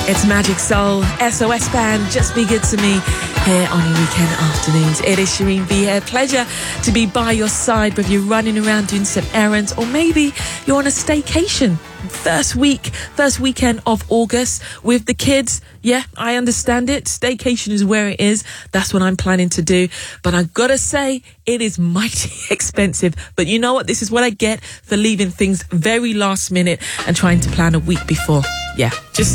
It's Magic Soul, SOS Band, Just Be Good to Me, here on your weekend afternoons. It is Shireen B here. Pleasure to be by your side, whether you're running around doing some errands or maybe you're on a staycation. First weekend of August with the kids. Yeah, I understand it. Staycation is where it is. That's what I'm planning to do. But I've got to say, it is mighty expensive. But you know what? This is what I get for leaving things very last minute and trying to plan a week before. Yeah, just